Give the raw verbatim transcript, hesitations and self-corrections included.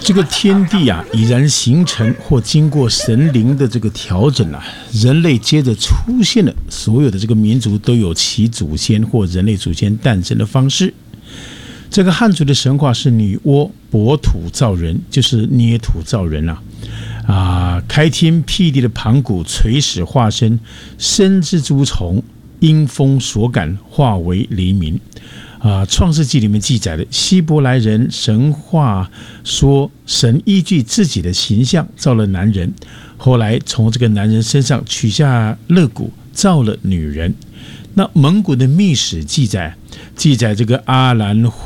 这个天地啊已然形成或经过神灵的这个调整啊，人类接着出现了，所有的这个民族都有其祖先或人类祖先诞生的方式。这个汉族的神话是女娲博土造人，就是捏土造人啊，啊，开天辟地的盘古垂始化身，身之诸虫，因风所感，化为黎明。啊，《创世纪》里面记载的希伯来人神话说，神依据自己的形象造了男人，后来从这个男人身上取下肋骨，造了女人。那蒙古的秘史记载，记载这个阿兰